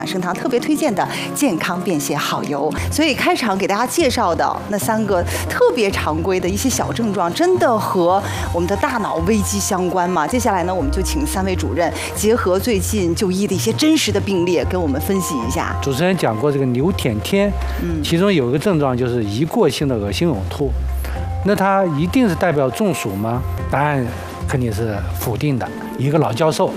升堂特别推荐的健康便携好油。所以开场给大家介绍的那3个特别常规的一些小症状，真的和我们的大脑危机相关吗？接下来呢，我们就请3位主任结合最近就医的一些真实的病例，跟我们分析一下。 主持人讲过这个牛舔天，其中有一个症状就是一过性的恶心呕吐，那它一定是代表中暑吗？答案肯定是否定的。一个老教授